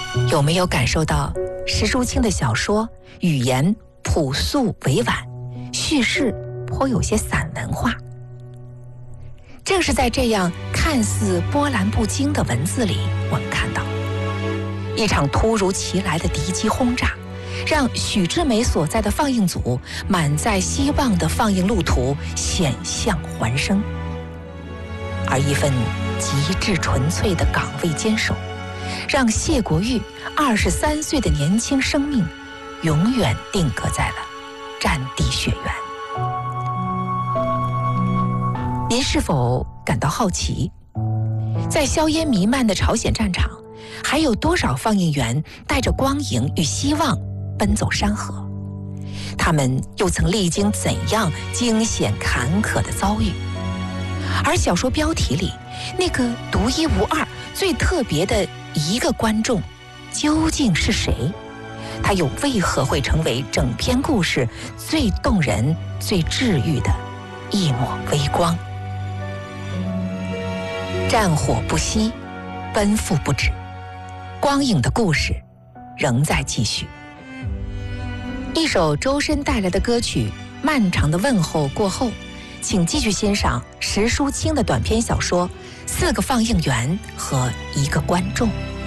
有没有感受到石淑清的小说语言朴素委婉，叙事颇有些散文化？正是在这样看似波澜不惊的文字里，我们看到一场突如其来的敌机轰炸，让许志梅所在的放映组满载希望的放映路途险象环生，而一份极致纯粹的岗位坚守，让谢国玉23岁的年轻生命永远定格在了战地血缘。您是否感到好奇，在硝烟弥漫的朝鲜战场，还有多少放映员带着光影与希望奔走山河？他们又曾历经怎样惊险坎坷的遭遇？而小说标题里那个独一无二、最特别的一个观众究竟是谁？他又为何会成为整篇故事最动人、最治愈的一抹微光？战火不息，奔赴不止，光影的故事仍在继续。一首周深带来的歌曲《漫长的问候》过后，请继续欣赏石淑清的短篇小说《4个放映员和1个观众》。